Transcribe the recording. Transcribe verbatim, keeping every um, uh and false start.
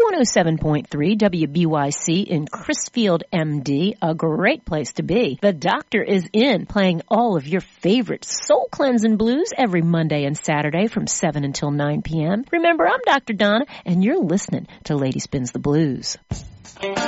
one oh seven point three W B Y C in Crisfield, M D, a great place to be. The Doctor is in, playing all of your favorite soul cleansing blues every Monday and Saturday from seven until nine p.m. Remember, I'm Doctor Donna, and you're listening to Lady Spins the Blues.